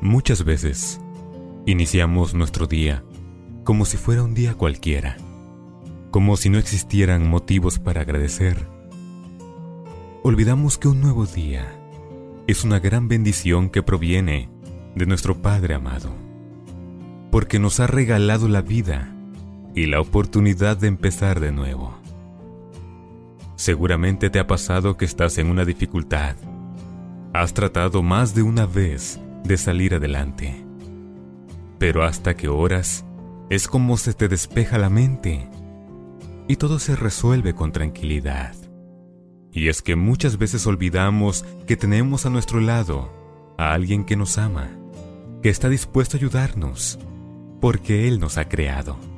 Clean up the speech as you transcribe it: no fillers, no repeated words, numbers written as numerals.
Muchas veces iniciamos nuestro día como si fuera un día cualquiera, como si no existieran motivos para agradecer. Olvidamos que un nuevo día es una gran bendición que proviene de nuestro Padre amado, porque nos ha regalado la vida y la oportunidad de empezar de nuevo. Seguramente te ha pasado que estás en una dificultad. Has tratado más de una vez de salir adelante, pero hasta que oras es como se te despeja la mente y todo se resuelve con tranquilidad. Y es que muchas veces olvidamos que tenemos a nuestro lado a alguien que nos ama, que está dispuesto a ayudarnos, porque Él nos ha creado.